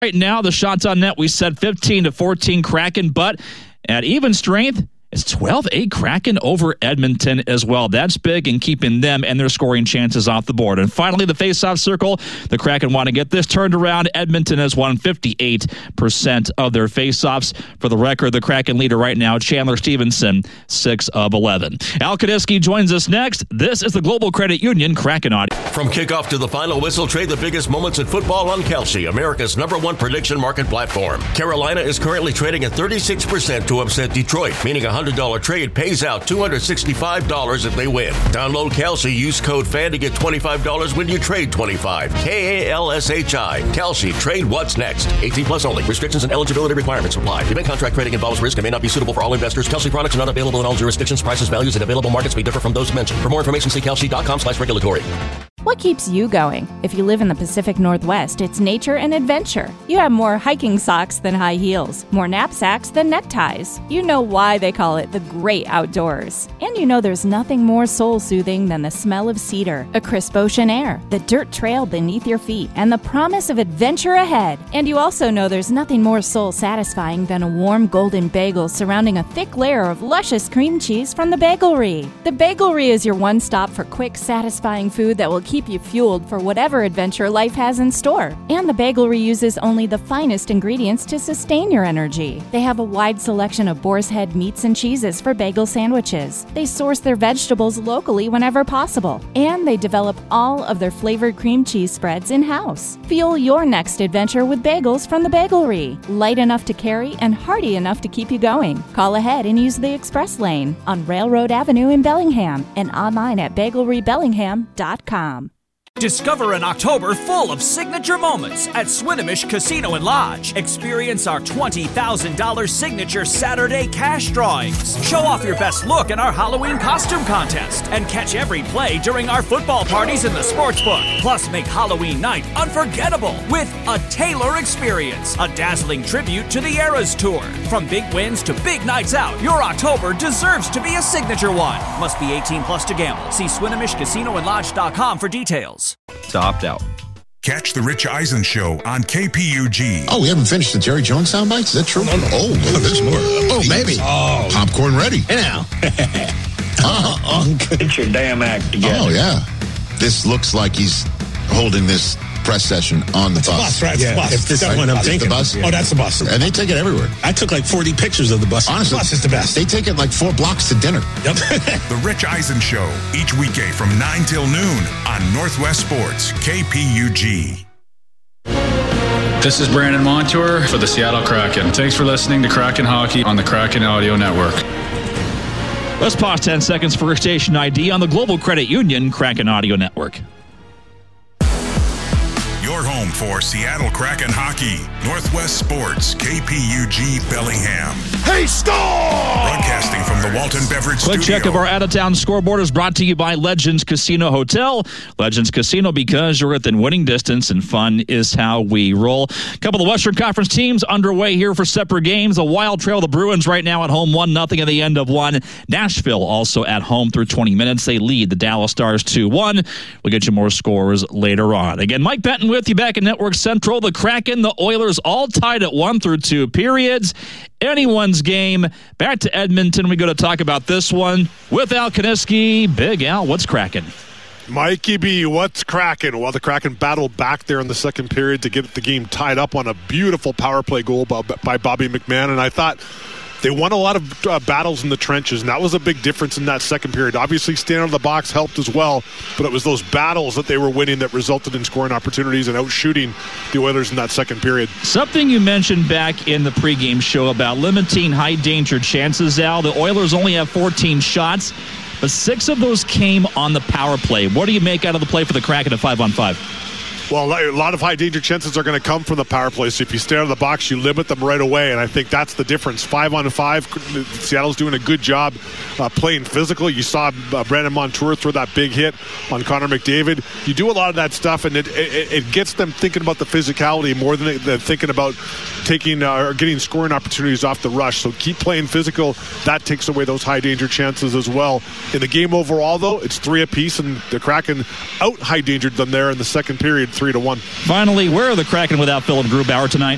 Right now, the shots on net, we said 15-14 Kraken, but at even strength, it's 12-8 Kraken over Edmonton as well. That's big in keeping them and their scoring chances off the board. And finally, the face-off circle, the Kraken want to get this turned around. Edmonton has won 58% of their face-offs. For the record, the Kraken leader right now, Chandler Stevenson, 6 of 11. Al Kaniski joins us next. This is the Global Credit Union Kraken Audio. From kickoff to the final whistle, trade the biggest moments in football on Kalshi, America's #1 prediction market platform. Carolina is currently trading at 36% to upset Detroit, meaning a $100 trade pays out $265 if they win. Download Kalshi, use code FAN to get $25 when you trade $25. KALSHI. Kalshi. Trade what's next. 18 plus only. Restrictions and eligibility requirements apply. Event contract trading involves risk and may not be suitable for all investors. Kalshi products are not available in all jurisdictions. Prices, values, and available markets may differ from those mentioned. For more information, see kalshi.com/regulatory. What keeps you going? If you live in the Pacific Northwest, it's nature and adventure. You have more hiking socks than high heels, more knapsacks than neckties. You know why they call it the great outdoors. And you know there's nothing more soul-soothing than the smell of cedar, a crisp ocean air, the dirt trail beneath your feet, and the promise of adventure ahead. And you also know there's nothing more soul-satisfying than a warm golden bagel surrounding a thick layer of luscious cream cheese from the Bagelry. The Bagelry is your one-stop for quick, satisfying food that will keep you fueled for whatever adventure life has in store. And the Bagelry uses only the finest ingredients to sustain your energy. They have a wide selection of boar's head meats and cheeses for bagel sandwiches. They source their vegetables locally whenever possible. And they develop all of their flavored cream cheese spreads in-house. Fuel your next adventure with bagels from the Bagelry. Light enough to carry and hearty enough to keep you going. Call ahead and use the express lane on Railroad Avenue in Bellingham and online at bagelrybellingham.com. Discover an October full of signature moments at Swinomish Casino and Lodge. Experience our $20,000 signature Saturday cash drawings. Show off your best look in our Halloween costume contest. And catch every play during our football parties in the sportsbook. Plus, make Halloween night unforgettable with a Taylor experience. A dazzling tribute to the Eras Tour. From big wins to big nights out, your October deserves to be a signature one. Must be 18 plus to gamble. See SwinomishCasinoandLodge.com for details. To opt out. Catch the Rich Eisen Show on KPUG. Oh, we haven't finished the Jerry Jones soundbites? Is that true? No. Oh, there's more. Oh, maybe. Oh. Popcorn ready. Hey now. Get your damn act together. Oh, yeah. This looks like he's holding this press session on the bus. Right? Yeah. It's the bus. If this is what I'm thinking. The bus? Oh, that's the bus. And they take it everywhere. I took like 40 pictures of the bus. Honestly, the bus is the best. They take it like 4 blocks to dinner. Yep. The Rich Eisen Show, each weekday from 9 till noon on Northwest Sports, KPUG. This is Brandon Montour for the Seattle Kraken. Thanks for listening to Kraken Hockey on the Kraken Audio Network. Let's pause 10 seconds for station ID on the Global Credit Union Kraken Audio Network. Your home for Seattle Kraken hockey, Northwest Sports, KPUG Bellingham. Hey, stop! Broadcasting from the Walton Beverage Quick Studio. check of our out-of-town scoreboard is brought to you by Legends Casino Hotel. Legends Casino, because you're within winning distance and fun is how we roll. A couple of Western Conference teams underway here for separate games. The Wild Trail, the Bruins right now at home, 1-0 at the end of one. Nashville also at home through 20 minutes. They lead the Dallas Stars 2-1. We'll get you more scores later on. Again, Mike Benton with you back in Network Central. The Kraken, the Oilers all tied at 1 through 2 periods. Anyone's game. Back to Edmonton. We go to talk about this one with Al Kaniski. Big Al, what's cracking? Mikey B, what's cracking? Well, the Kraken battled back there in the second period to get the game tied up on a beautiful power play goal by Bobby McMahon, and I thought they won a lot of battles in the trenches, and that was a big difference in that second period. Obviously, staying out of the box helped as well, but it was those battles that they were winning that resulted in scoring opportunities and outshooting the Oilers in that second period. Something you mentioned back in the pregame show about limiting high-danger chances, Al. The Oilers only have 14 shots, but 6 of those came on the power play. What do you make out of the play for the Kraken at 5-on-5? Well, a lot of high-danger chances are going to come from the power play. So if you stay out of the box, you limit them right away, and I think that's the difference. 5-on-5, Seattle's doing a good job playing physical. You saw Brandon Montour throw that big hit on Connor McDavid. You do a lot of that stuff, and it gets them thinking about the physicality more than thinking about taking or getting scoring opportunities off the rush. So keep playing physical. That takes away those high-danger chances as well. In the game overall, though, it's 3 apiece, and the Kraken out high-dangered them there in the second period, 3-1. Finally, where are the Kraken without Philip Grubauer tonight?